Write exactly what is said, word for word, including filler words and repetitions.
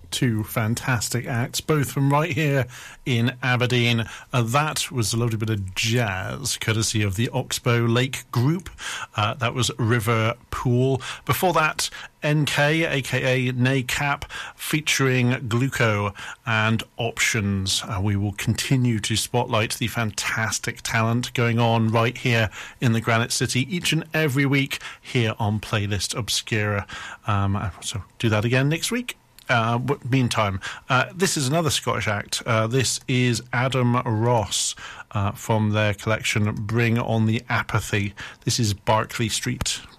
Two fantastic acts, both from right here in Aberdeen. Uh, that was a lovely bit of jazz, courtesy of the Oxbow Lake Group. Uh, that was River Pool. Before that, N K, aka NACAP, featuring Gluco and Options. Uh, we will continue to spotlight the fantastic talent going on right here in the Granite City each and every week here on Playlist Obscura. Um, so do that again next week. Uh, meantime, uh, this is another Scottish act. Uh, this is Adam Ross uh, from their collection Bring on the Apathy. This is Barclay Street.